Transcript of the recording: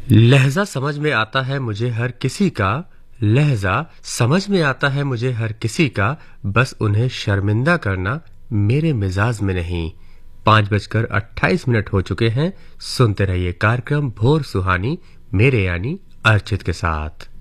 लहजा समझ में आता है मुझे हर किसी का। लहजा समझ में आता है मुझे हर किसी का। बस उन्हें शर्मिंदा करना मेरे मिजाज में नहीं। 5:28 हो चुके हैं। सुनते रहिए कार्यक्रम भोर सुहानी मेरे यानी अर्चित के साथ।